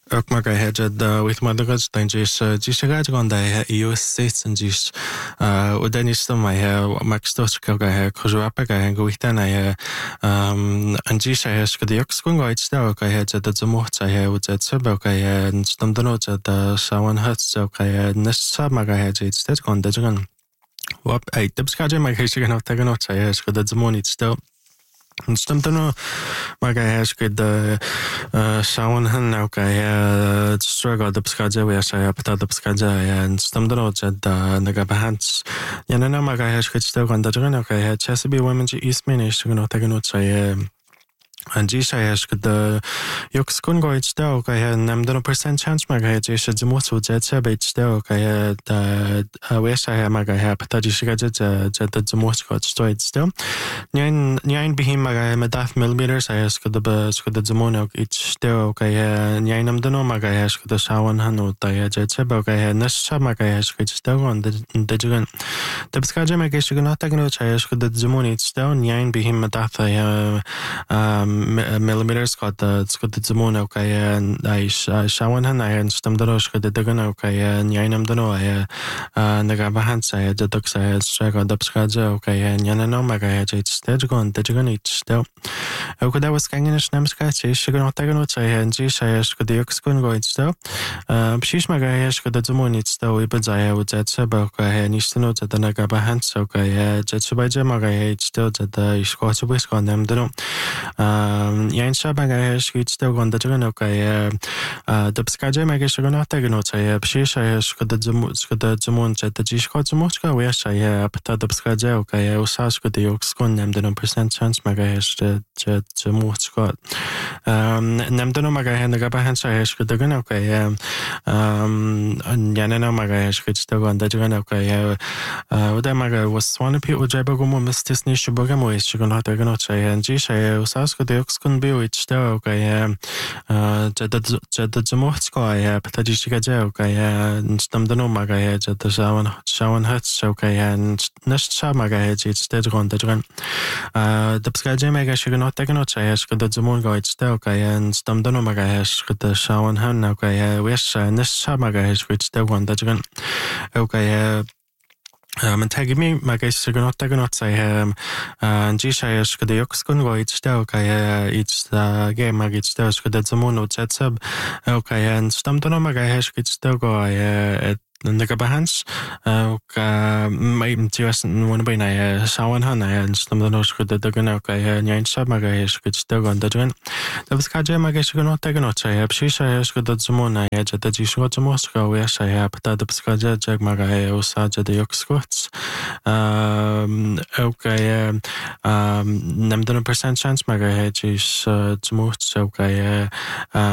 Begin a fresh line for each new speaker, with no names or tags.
Ook maar hij had with my luggage dan just gaat gewoon daar US states en just dan is dan mij max toch hij kruiswapper hij goed dan hij en just hij is de ook gewoon goed stel hij had dat ze mocht hij had dat ze ook hij en dan dan ook dat samen had zo hij net maar hij had iets dat gewoon dat gewoon wat hij tips gaat je maar hij zich nog tegen nog hij is dat ze mocht niet stel. Stemtano magaya skid sawan now kaya struggle the pskaja we asha pata the pskaja and stemtano jad nagabahans yanana magaya skid still on the journal kaya Chesapeake Women's East Minister no taganot say and just I ask the Yoks Kungoid Stoke, I had them percent chance magaya just the most would jet sabate stoke. I had wish I had magaya patajiga jet the most got stoid still. Nine behim magaya medaf millimeters. I ask the bus with the Zamonok each stoke. I had Nyanam the no magaya ask the Shawan Hanu, I jet sabok. I had Nesha magaya skid still on the Digan. The Pskaja magaya not taken out. I ask the Zamoni still. Nine behim medaf millimeters got the Zamon okay and I shawan han I and stamdarosh got the Dagan okay and Yanam Dano I Nagabahans I the ducks I strike on the Pskaja okay and Yanano Magaya Stagegon Digan each still. Okay, that was Kanganish Namskachi, Sugar not Taganot I and Jish I asked the Yoxkun going still. Shish Magayash got the Zamon it's still Ibazaya with that Sabok I and used to know that the Nagabahans okay Jetsubaja Magaya still that the Scotch whisk on them Dano. Yain Shabagaya sweet still on the Janoka, the Pskaja Magashaganota Ganota, Pshisha, the Zamon, the Gishkot Zamoska, where I have the Pskaja, okay, Osaska, the Oxcon, named the 1% chance Magash, the Zamotskot. Namdano Magahan, the Gabahansash, the Ganoka, Yanano Magash, which still on the Janoka, Udamaga was one of people, Jabagomo, Mrs. Nishabogamo, Shiganota Ganota, and Jisha, Osaska, the Oxcon Bill, which still okay, the Zamotska, Patajiga, okay, and Stamdano Magahe, the Shawan Huts, okay, and Nest Shamagahe, it's dead on the drum. The Pskaja Mega should not take a note, I ask the Zamongo, it's still okay, and Stamdano Magahesh, the Shawan Hun, okay, wish Nest Shamagahesh, which still on the drum. Okay, men tagge mig magash gonot say and Jisha the Yoxkun go it's still okay it's the game magit still the Zamono Jetsub okay and Stamdano Magahesh it's still go at the Nagabahans my just one by I Shawan Han and Stamdano the Dagan okay and Yan Shabagahesh it's still on the Jan. The Pskaja Magash gonot taganot say Shisha the Zamona edge at the Jishwa Moscow where I have the Pskaja Jagmagahe Osaja the Yoxcots. Okay, nam 1% chance magahe is most okay